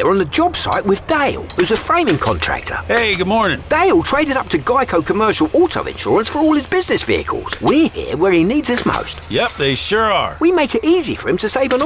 there on the job site with Dale, who's a framing contractor. Hey, good morning. Dale traded up to Geico Commercial Auto Insurance for all his business vehicles. We're here where he needs us most. Yep, they sure are. We make it easy for him to save on